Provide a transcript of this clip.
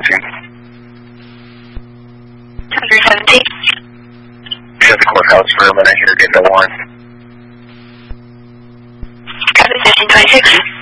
to? 117. Check the courthouse room and I hear getting the warrant. Copy 1526.